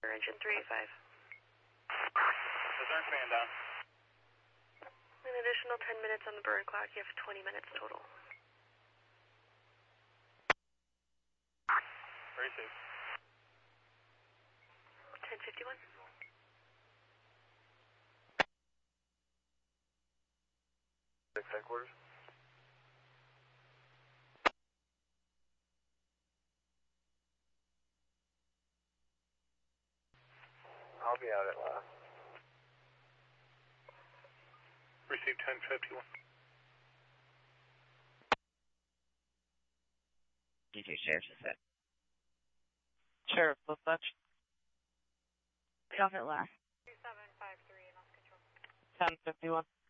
Engine 385. Return fan down. An additional 10 minutes on the burn clock. You have 20 minutes total. Very safe. 1051. Headquarters. I'll be out at last. Received 1051. DJ Sheriff is set. Sheriff, dispatch. Be off at last. 2753 and off control. 1051.